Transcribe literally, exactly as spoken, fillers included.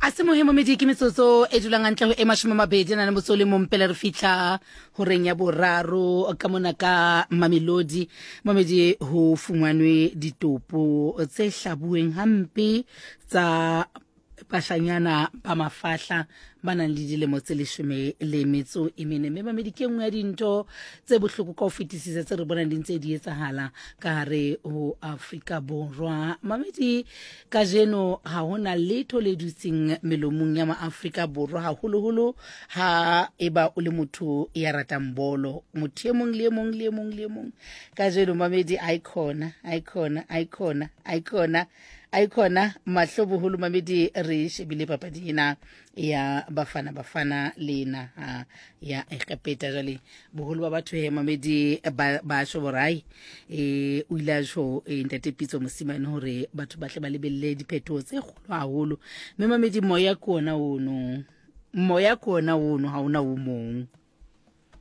a se mohemo medi ke metsotso e dulang hantle ho e mashome a mabedi na le mosole mo mpela re fitla ho reng ya boraro ka mona ka Mamelodi mamedi ho fungwanwe ditopo tse hlabuweng hampe tsa bashanyana ba mafahla ba nang le dilemo tse leshome le metso e mene mme mamedi ke nngwe ya dinto tse bohloko ka ho fetisisa tse re bonang di ntse di etsahala ka hare ho Afrika Borwa. Mamedi ka jeno ha hona letho le dutseng melomong ya ma-Afrika Borwa haholoholo ha eba o le motho ya ratang bolo motho e mong le e mong le e mong le e mong ka jeno mamedi icona icona icona icona icona mahloboholo mamedi re shebile papadi ena ya bafana bafana lena ha ya ekapeta jale boholo ba batho he mamedi ba ba shoborai e o ile a jo ntate Pitso Mosimane hore batho ba tle ba lebelle diphetho tse kgolo haholo mme mamedi moya kona ono moya kona ono ha ona o mong